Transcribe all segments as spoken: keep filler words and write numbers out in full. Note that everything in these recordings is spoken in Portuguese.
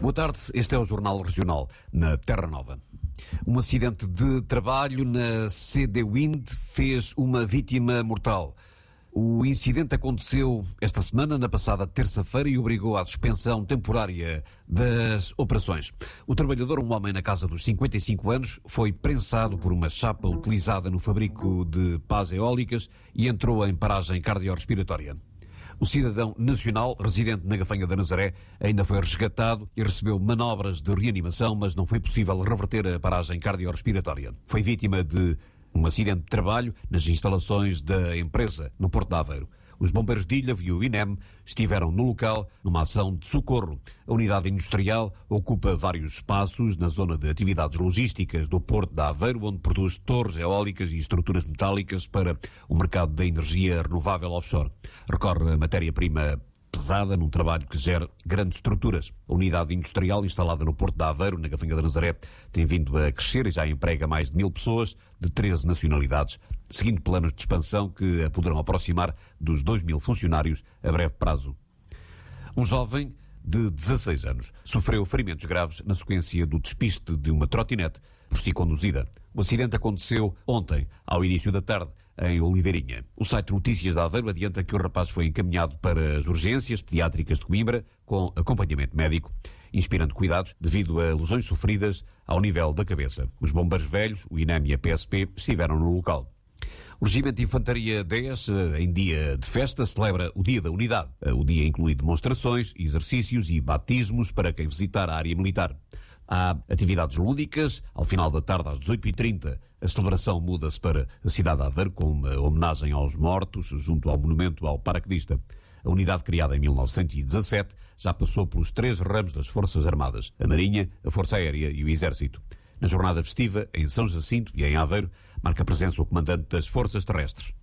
Boa tarde, este é o Jornal Regional, na Terra Nova. Um acidente de trabalho na C D Wind fez uma vítima mortal. O incidente aconteceu esta semana, na passada terça-feira, e obrigou à suspensão temporária das operações. O trabalhador, um homem na casa dos cinquenta e cinco anos, foi prensado por uma chapa utilizada no fabrico de pás eólicas e entrou em paragem cardiorrespiratória. O cidadão nacional, residente na Gafanha da Nazaré, ainda foi resgatado e recebeu manobras de reanimação, mas não foi possível reverter a paragem cardiorrespiratória. Foi vítima de um acidente de trabalho nas instalações da empresa, no Porto de Aveiro. Os bombeiros de Ilha e o I N E M estiveram no local numa ação de socorro. A unidade industrial ocupa vários espaços na zona de atividades logísticas do Porto de Aveiro, onde produz torres eólicas e estruturas metálicas para o mercado da energia renovável offshore. Recorre a matéria-prima pesada num trabalho que gera grandes estruturas. A unidade industrial instalada no Porto de Aveiro, na Gafanha da Nazaré, tem vindo a crescer e já emprega mais de mil pessoas de treze nacionalidades, seguindo planos de expansão que a poderão aproximar dos dois mil funcionários a breve prazo. Um jovem de dezasseis anos sofreu ferimentos graves na sequência do despiste de uma trotinete por si conduzida. O acidente aconteceu ontem, ao início da tarde, em Oliveirinha. O site Notícias de Aveiro adianta que o rapaz foi encaminhado para as urgências pediátricas de Coimbra com acompanhamento médico, inspirando cuidados devido a lesões sofridas ao nível da cabeça. Os bombeiros velhos, o I N E M e a P S P estiveram no local. O Regimento de Infantaria dez, em dia de festa, celebra o Dia da Unidade. O dia inclui demonstrações, exercícios e batismos para quem visitar a área militar. Há atividades lúdicas. Ao final da tarde, às dezoito e trinta, a celebração muda-se para a cidade de Aveiro, com uma homenagem aos mortos, junto ao monumento ao paraquedista. A unidade, criada em mil novecentos e dezassete, já passou pelos três ramos das Forças Armadas: a Marinha, a Força Aérea e o Exército. Na jornada festiva, em São Jacinto e em Aveiro, marca presença o comandante das Forças Terrestres.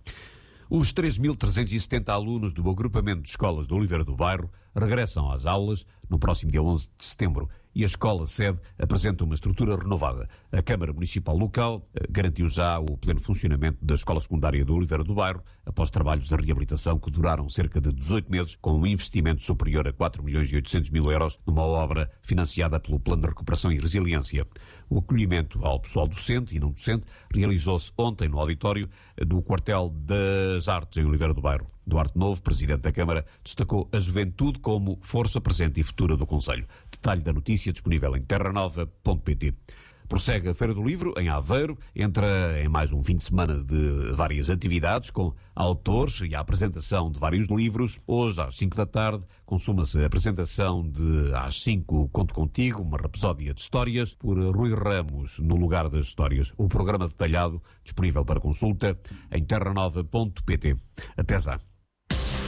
Os três mil trezentos e setenta alunos do agrupamento de escolas de Oliveira do Bairro regressam às aulas no próximo dia onze de setembro e a escola-sede apresenta uma estrutura renovada. A Câmara Municipal local garantiu já o pleno funcionamento da Escola Secundária de Oliveira do Bairro após trabalhos de reabilitação que duraram cerca de dezoito meses, com um investimento superior a quatro milhões e oitocentos mil euros numa obra financiada pelo Plano de Recuperação e Resiliência. O acolhimento ao pessoal docente e não docente realizou-se ontem no auditório do Quartel das Artes em Oliveira do Bairro. Duarte Novo, presidente da Câmara, destacou a juventude como força presente e futura do Conselho. Detalhe da notícia disponível em terra nova ponto pt. Prossegue a Feira do Livro, em Aveiro, entra em mais um fim de semana de várias atividades, com autores e a apresentação de vários livros. Hoje, às cinco da tarde, consuma-se a apresentação de Às cinco Conto Contigo, uma rapsódia de histórias, por Rui Ramos, no Lugar das Histórias. O programa detalhado disponível para consulta em terra nova ponto pt. Até já.